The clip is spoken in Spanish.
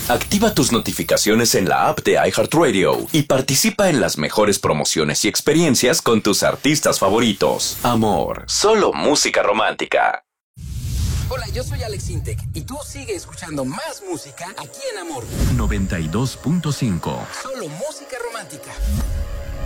Activa tus notificaciones en la app de iHeartRadio y participa en las mejores promociones y experiencias con tus artistas favoritos. Amor, solo música romántica. Hola, yo soy Alex Intec y tú sigue escuchando más música aquí en Amor 92.5. Solo música romántica.